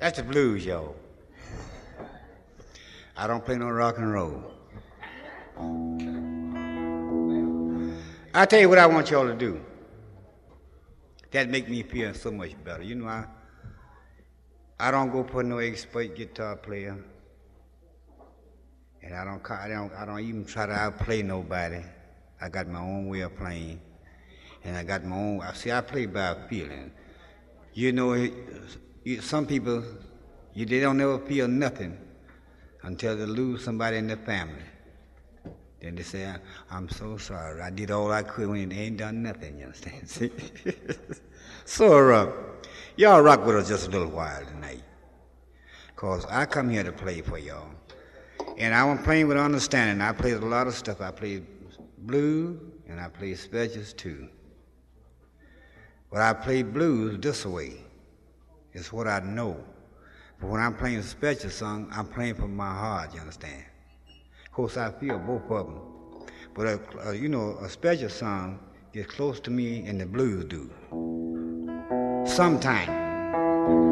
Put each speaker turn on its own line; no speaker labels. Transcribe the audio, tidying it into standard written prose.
That's the blues, y'all. I don't play no rock and roll. I tell you what I want y'all to do. That make me feel so much better. You know, I don't go for no expert guitar player, and I don't even try to outplay nobody. I got my own way of playing, and I got my own. See, I play by feeling. You know, some people, they don't never feel nothing until they lose somebody in their family. Then they say, I'm so sorry. I did all I could when they ain't done nothing, you understand? See? So, y'all rock with us just a little while tonight. Because I come here to play for y'all. And I'm playing with understanding. I play a lot of stuff. I play blues, and I play specials too. But I play blues this way. It's what I know. But when I'm playing a special song, I'm playing from my heart, you understand? Of course, I feel both of them. But, a special song gets close to me and the blues do. Sometimes.